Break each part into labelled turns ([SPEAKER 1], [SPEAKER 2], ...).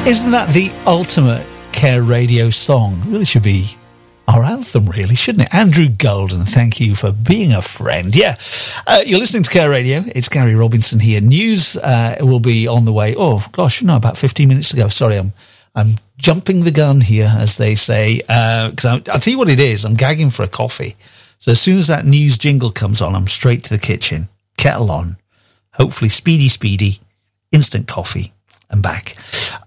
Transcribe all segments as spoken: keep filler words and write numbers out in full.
[SPEAKER 1] Isn't that the ultimate Care Radio song? It really should be our anthem, really, shouldn't it? Andrew Golden, thank you for being a friend. Yeah, uh, you're listening to Care Radio. It's Gary Robinson here. News uh, will be on the way. Oh, gosh, no, about fifteen minutes ago. Sorry, I'm I'm jumping the gun here, as they say, because uh, I'll tell you what it is. I'm gagging for a coffee. So as soon as that news jingle comes on, I'm straight to the kitchen, kettle on, hopefully speedy, speedy, instant coffee, and back.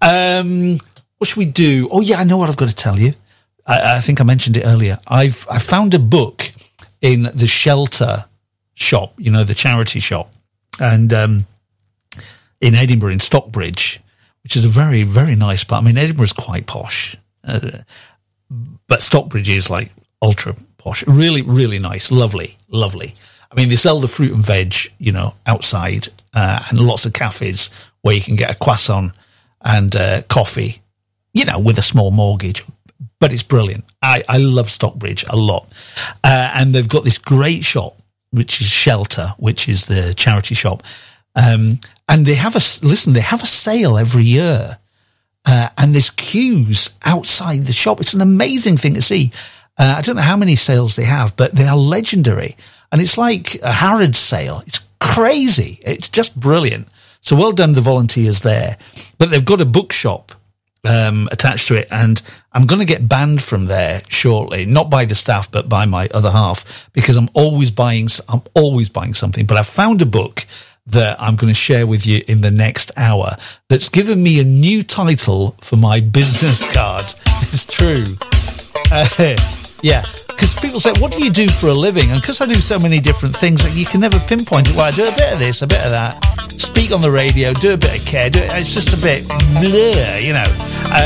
[SPEAKER 1] Um, what should we do? Oh, yeah, I know what I've got to tell you. I, I think I mentioned it earlier. I've I found a book in the Shelter shop, you know, the charity shop, and um, in Edinburgh, in Stockbridge, which is a very, very nice part. I mean, Edinburgh's quite posh, uh, but Stockbridge is like ultra posh. Really, really nice. Lovely, lovely. I mean, they sell the fruit and veg, you know, outside, uh, and lots of cafes where you can get a croissant and uh, coffee, you know, with a small mortgage. But it's brilliant. I, I love Stockbridge a lot. Uh, and they've got this great shop, which is Shelter, which is the charity shop. Um, and they have a, listen, they have a sale every year. Uh, and there's queues outside the shop. It's an amazing thing to see. Uh, I don't know how many sales they have, but they are legendary. And it's like a Harrods sale. It's crazy. It's just brilliant. So well done, the volunteers there. But they've got a bookshop um, attached to it, and I'm going to get banned from there shortly. Not by the staff, but by my other half, because I'm always buying. I'm always buying something. But I found a book that I'm going to share with you in the next hour that's given me a new title for my business card. It's true. Uh, yeah. Because people say, what do you do for a living? And because I do so many different things, that you can never pinpoint it. Well, I do a bit of this, a bit of that, speak on the radio, do a bit of care. Do it, it's just a bit, bleh, you know.